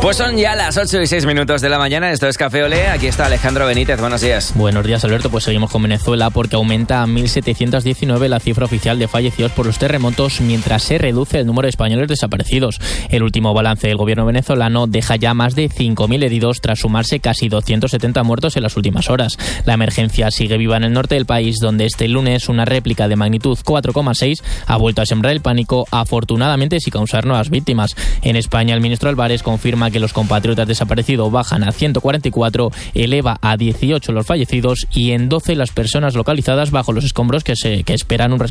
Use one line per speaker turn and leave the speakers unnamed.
Pues son ya las 8:06 de la mañana, esto es Café Olé, aquí está Alejandro Benítez, buenos días.
Buenos días, Alberto, pues seguimos con Venezuela porque aumenta a 1.719 la cifra oficial de fallecidos por los terremotos mientras se reduce el número de españoles desaparecidos. El último balance del gobierno venezolano deja ya más de 5.000 heridos tras sumarse casi 270 muertos en las últimas horas. La emergencia sigue viva en el norte del país, donde este lunes una réplica de magnitud 4,6 ha vuelto a sembrar el pánico, afortunadamente sin causar nuevas víctimas. En España, el ministro Álvarez confirma que los compatriotas desaparecidos bajan a 144, eleva a 18 los fallecidos y en 12 las personas localizadas bajo los escombros que esperan un rescate.